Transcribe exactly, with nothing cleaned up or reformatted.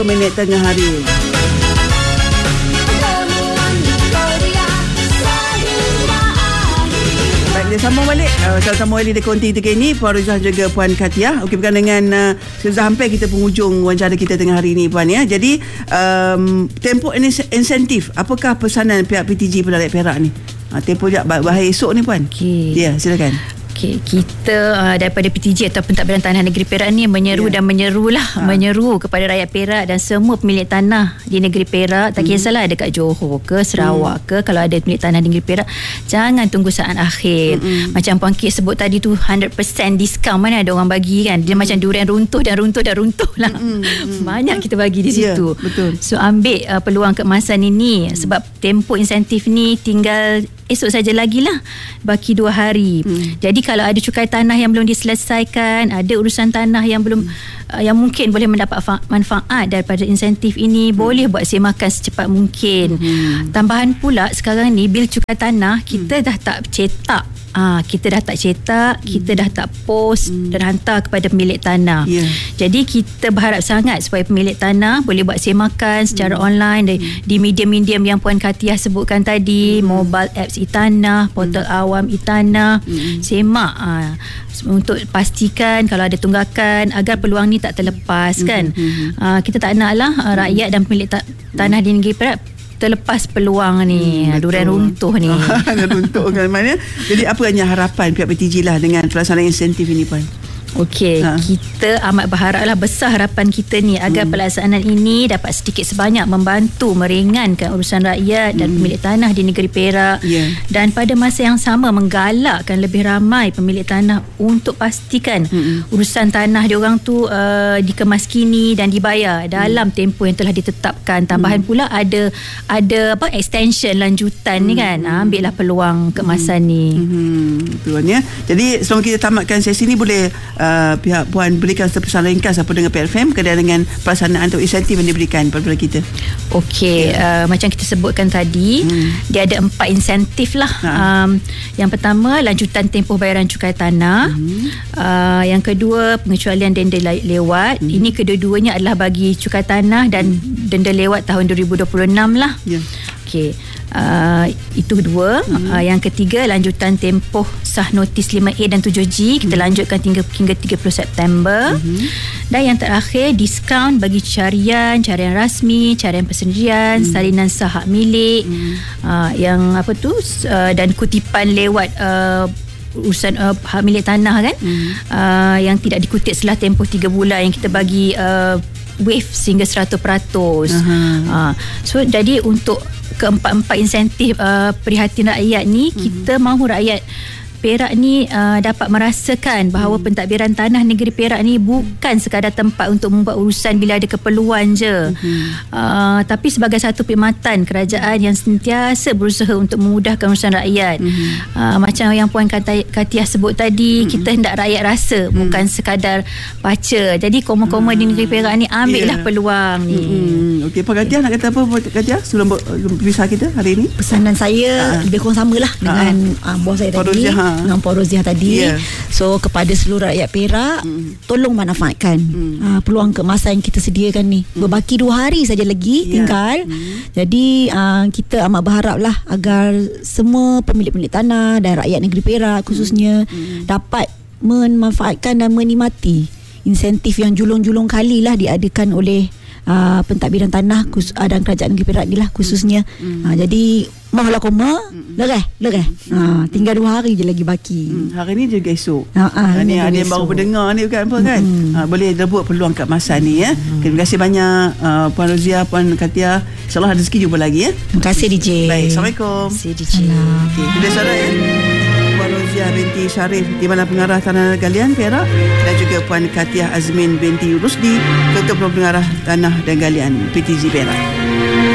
Minit tengah hari. Baik, kita sambung balik. Uh, sama-sama balik di konti kita ni, Puan Rozah juga Puan Khatia. Okey, berkaitan dengan uh, sudah hampir kita penghujung wawancara kita tengah hari ni, Puan, ya. Jadi um, tempoh insentif, apakah pesanan pihak P T G pada rakyat Perak ni? Uh, tempoh je bahaya esok ni, Puan. Okey. Ya, silakan. Okay, kita uh, daripada P T G atau Pentadbiran Tanah Negeri Perak ni menyeru yeah. dan menyerulah ha. menyeru kepada rakyat Perak dan semua pemilik tanah di negeri Perak, tak kisahlah ada kat Johor ke Sarawak hmm. ke, kalau ada pemilik tanah di negeri Perak, jangan tunggu saat akhir. Hmm. Macam Puan Kit sebut tadi tu, one hundred percent diskaun mana ada orang bagi kan. Dia hmm. macam durian runtuh dan runtuh dan runtuh lah. Hmm. Hmm. Banyak kita bagi di situ. Yeah, betul. So ambil uh, peluang keemasan ini, hmm. sebab tempoh insentif ni tinggal esok saja lagi lah, baki dua hari. Hmm. Jadi kalau ada cukai tanah yang belum diselesaikan, ada urusan tanah yang belum hmm. uh, yang mungkin boleh mendapat fa- manfaat daripada insentif ini, hmm. boleh buat semakan secepat mungkin. Hmm. Tambahan pula sekarang ni bil cukai tanah kita hmm. dah tak cetak. Ah, kita dah tak cetak, hmm. kita dah tak post hmm. dan hantar kepada pemilik tanah. Yeah. Jadi kita berharap sangat supaya pemilik tanah boleh buat semakan secara hmm. online di, hmm. di medium-medium yang Puan Khatia sebutkan tadi, hmm. mobile apps e-tanah, portal hmm. awam e-tanah, hmm. semak ah, untuk pastikan kalau ada tunggakan agar peluang ni tak terlepas hmm. kan. Hmm. Ah, kita tak naklah ah, rakyat dan pemilik ta- tanah di negeri Perak terlepas peluang ni, hmm, durian runtuh ni. Durian runtuh kan mana. Jadi apa hanya harapan pihak P T G lah dengan pelaksanaan insentif ini, Puan? Okey, ha. kita amat berharaplah, besar harapan kita ni agar hmm. pelaksanaan ini dapat sedikit sebanyak membantu meringankan urusan rakyat hmm. dan pemilik tanah di negeri Perak, yeah. dan pada masa yang sama menggalakkan lebih ramai pemilik tanah untuk pastikan hmm. urusan tanah diorang tu uh, dikemaskini dan dibayar dalam hmm. tempoh yang telah ditetapkan. Tambahan hmm. pula ada ada apa extension lanjutan hmm. ni kan. Ha, ambillah peluang keemasan hmm. ni. Hmm. Tuan ya. Jadi sebelum kita tamatkan sesi ni, boleh Uh, pihak Puan berikan pesan ringkas apa dengan P R F M berkaitan dengan pelaksanaan atau insentif yang diberikan kepada kita? Okey, yeah. uh, macam kita sebutkan tadi, hmm. dia ada empat insentif lah. Ha. Um, yang pertama, lanjutan tempoh bayaran cukai tanah. Hmm. Uh, yang kedua, pengecualian denda lewat. Hmm. Ini kedua-duanya adalah bagi cukai tanah dan hmm. denda lewat tahun dua ribu dua puluh enam lah. Yeah. Okey. Uh, itu kedua. Hmm. Uh, yang ketiga, lanjutan tempoh sah notis lima A dan tujuh G kita hmm. lanjutkan hingga, hingga tiga puluh September. Hmm. Dan yang terakhir, diskaun bagi carian, carian rasmi, carian persendirian, hmm. salinan sah hak milik, hmm. uh, yang apa tu uh, dan kutipan lewat uh, urusan uh, hak milik tanah kan, hmm. uh, yang tidak dikutip setelah tempoh tiga bulan, yang kita bagi uh, wave sehingga seratus peratus. Uh, so jadi untuk keempat-empat insentif uh, prihatin rakyat ni, hmm. kita mahu rakyat Perak ni uh, dapat merasakan bahawa hmm. pentadbiran tanah negeri Perak ni bukan sekadar tempat untuk membuat urusan bila ada keperluan je, hmm. uh, tapi sebagai satu perkhidmatan kerajaan yang sentiasa berusaha untuk memudahkan urusan rakyat. hmm. uh, macam yang Puan Khatia sebut tadi, hmm. kita hendak rakyat rasa, hmm. bukan sekadar baca. Jadi koma-koma hmm. di negeri Perak ni, ambillah yeah. peluang ni. hmm. Okey, Puan Khatia nak kata apa, Puan Khatia, sebelum berpisah kita hari ini? Pesanan saya ha. lebih kurang samalah dengan ha. uh, bos saya tadi, ha. dengan Puan Roziah tadi. Yeah. So kepada seluruh rakyat Perak, mm. tolong manfaatkan mm. uh, peluang keemasan yang kita sediakan ni. Mm. Berbaki dua hari saja lagi yeah. tinggal. Mm. Jadi uh, kita amat berharaplah agar semua pemilik-pemilik tanah dan rakyat negeri Perak khususnya mm. dapat memanfaatkan dan menikmati insentif yang julung-julung kalilah diadakan oleh Uh, pentadbiran tanah kus, uh, dan kerajaan negeri Perak ni lah khususnya. mm. uh, Jadi mahulah koma mm. lereh lereh mm. uh, tinggal dua hari je lagi baki. mm. Hari ni juga esok. uh, uh, Ini ada yang baru berdengar ni bukan apa kan. mm. uh, Boleh rebut peluang keemasan ni ya. mm. Terima kasih banyak uh, Puan Roziah, Puan Khatia. InsyaAllah ada rezeki jumpa lagi ya. Terima kasih D J. Baik, Assalamualaikum. Terima kasih D J. Okay, kita saudara ya, Puan Roziah binti Sharif, di mana pengarah Tanah Galian Perak, dan juga Puan Khatia Azmin binti Rusdi, Ketua Pengarah Tanah dan Galian P T G Perak.